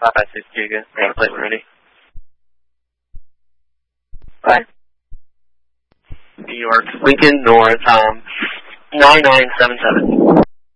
556 Giga. Plate when ready. Bye. New York, Lincoln North, 9977.